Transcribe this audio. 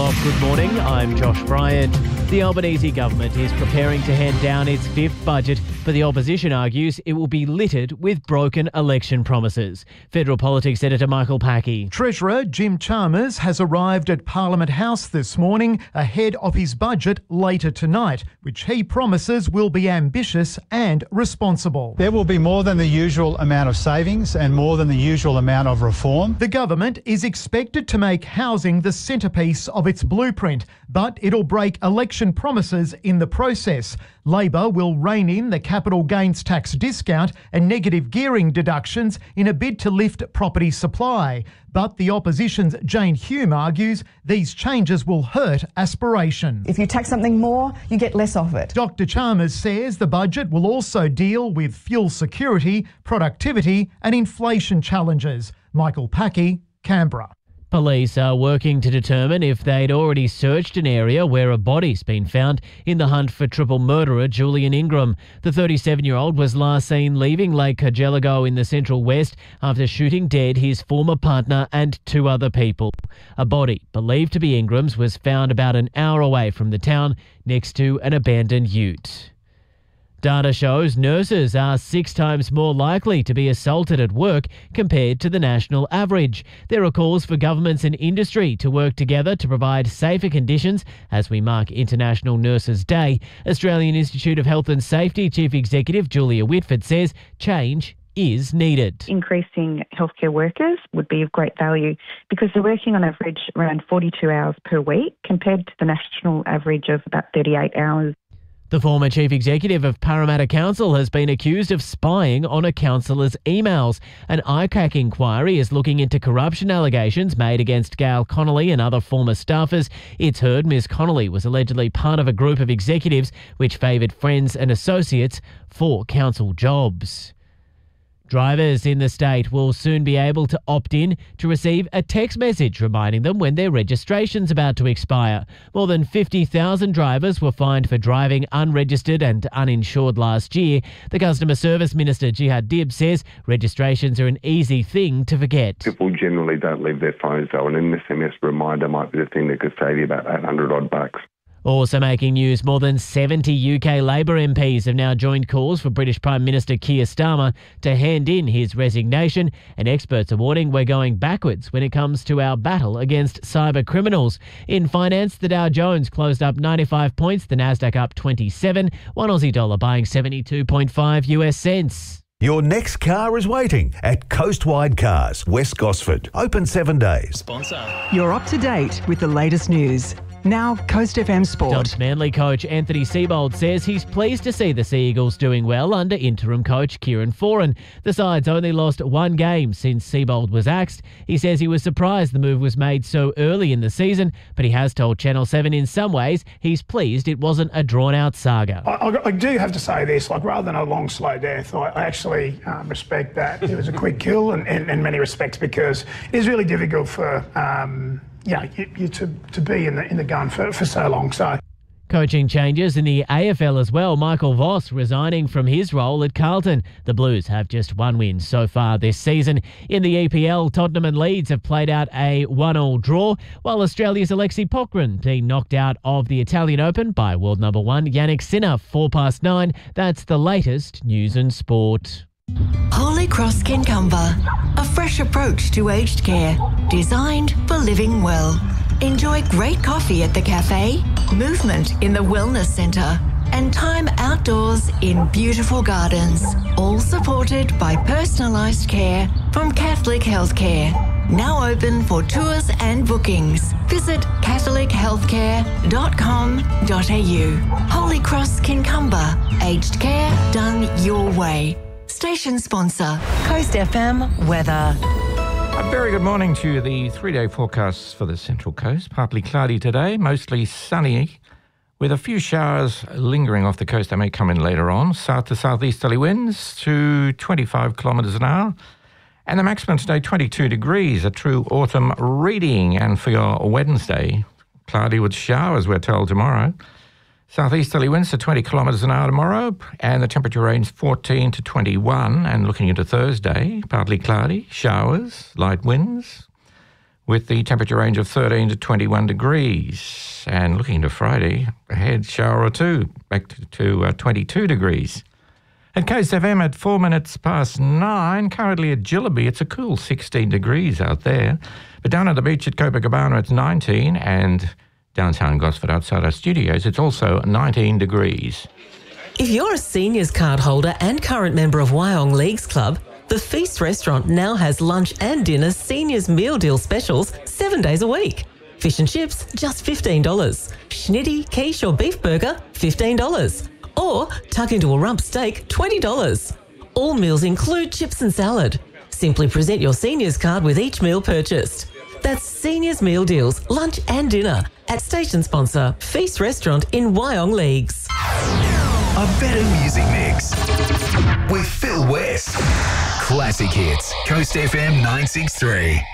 o'clock. Good morning, I'm Josh Bryant. The Albanese government is preparing to hand down its fifth budget, but the opposition argues it will be littered with broken election promises. Federal Politics Editor Michael Packey. Treasurer Jim Chalmers has arrived at Parliament House this morning ahead of his budget later tonight, which he promises will be ambitious and responsible. There will be more than the usual amount of savings and more than the usual amount of reform. The government is expected to make housing the centrepiece of its blueprint, but it'll break election promises in the process. Labor will rein in the capital gains tax discount and negative gearing deductions in a bid to lift property supply. But the opposition's Jane Hume argues these changes will hurt aspiration. If you tax something more, you get less of it. Dr Chalmers says the budget will also deal with fuel security, productivity and inflation challenges. Michael Packey, Canberra. Police are working to determine if they'd already searched an area where a body's been found in the hunt for triple murderer Julian Ingram. The 37-year-old was last seen leaving Lake Cargelligo in the Central West after shooting dead his former partner and two other people. A body, believed to be Ingram's, was found about an hour away from the town next to an abandoned ute. Data shows nurses are 6 times more likely to be assaulted at work compared to the national average. There are calls for governments and industry to work together to provide safer conditions as we mark International Nurses Day. Australian Institute of Health and Safety Chief Executive Julia Whitford says change is needed. Increasing healthcare workers would be of great value because they're working on average around 42 hours per week compared to the national average of about 38 hours. The former chief executive of Parramatta Council has been accused of spying on a councillor's emails. An ICAC inquiry is looking into corruption allegations made against Gail Connolly and other former staffers. It's heard Ms Connolly was allegedly part of a group of executives which favoured friends and associates for council jobs. Drivers in the state will soon be able to opt in to receive a text message reminding them when their registration's about to expire. More than 50,000 drivers were fined for driving unregistered and uninsured last year. The Customer Service Minister Jihad Dib says registrations are an easy thing to forget. People generally don't leave their phones though, and an SMS reminder might be the thing that could save you about $800 odd. Also making news, more than 70 UK Labor MPs have now joined calls for British Prime Minister Keir Starmer to hand in his resignation, and experts are warning we're going backwards when it comes to our battle against cyber criminals. In finance, the Dow Jones closed up 95 points, the Nasdaq up 27, one Aussie dollar buying 72.5 US cents. Your next car is waiting at Coastwide Cars, West Gosford. Open 7 days. Sponsor. You're up to date with the latest news. Now, Coast FM Sport. Dobbs Manly coach Anthony Seibold says he's pleased to see the Sea Eagles doing well under interim coach Kieran Foran. The side's only lost one game since Seibold was axed. He says he was surprised the move was made so early in the season, but he has told Channel 7 in some ways he's pleased it wasn't a drawn-out saga. I do have to say this, rather than a long, slow death, I actually respect that. It was a quick kill in many respects because it is really difficult for... you to be in the gun for so long. So, coaching changes in the AFL as well. Michael Voss resigning from his role at Carlton. The Blues have just one win so far this season. In the EPL, Tottenham and Leeds have played out a 1-1 draw, while Australia's Alexei Popyrin being knocked out of the Italian Open by world number 1 Yannick Sinner 9:04. That's the latest news and sport. Holy Cross Kincumber, a fresh approach to aged care, designed for living well. Enjoy great coffee at the cafe, movement in the wellness centre, and time outdoors in beautiful gardens, all supported by personalised care from Catholic Healthcare. Now open for tours and bookings. Visit catholichealthcare.com.au. Holy Cross Kincumber, aged care done your way. Station sponsor, Coast FM weather. A very good morning to you. The 3-day forecast for the Central Coast. Partly cloudy today, mostly sunny, with a few showers lingering off the coast. They may come in later on. South to southeasterly winds to 25 kilometres an hour. And the maximum today, 22 degrees, a true autumn reading. And for your Wednesday, cloudy with showers, we're told, tomorrow. Southeasterly winds to 20 kilometres an hour tomorrow, and the temperature range 14 to 21. And looking into Thursday, partly cloudy, showers, light winds, with the temperature range of 13 to 21 degrees. And looking to Friday, ahead shower or two, back to 22 degrees. At Coast FM at 4 minutes past 9, currently at Jillaby, it's a cool 16 degrees out there. But down at the beach at Copacabana, it's 19, and downtown Gosford outside our studios, it's also 19 degrees. If you're a seniors card holder and current member of Wyong Leagues Club, the Feast restaurant now has lunch and dinner seniors meal deal specials 7 days a week. Fish and chips, just $15. Schnitty, quiche or beef burger, $15. Or tuck into a rump steak, $20. All meals include chips and salad. Simply present your seniors card with each meal purchased. That's Seniors Meal Deals, lunch and dinner at station sponsor Feast Restaurant in Wyong Leagues. A better music mix with Phil West. Classic hits, Coast FM 963.